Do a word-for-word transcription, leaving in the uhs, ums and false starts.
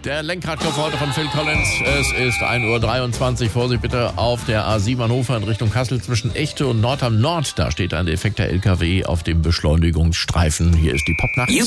Der Lenkradjob heute von Phil Collins. Es ist ein Uhr dreiundzwanzig. Vorsicht bitte auf der A sieben Hannover in Richtung Kassel zwischen Echte und Nordham Nord. Da steht ein defekter L K W auf dem Beschleunigungsstreifen. Hier ist die Popnacht.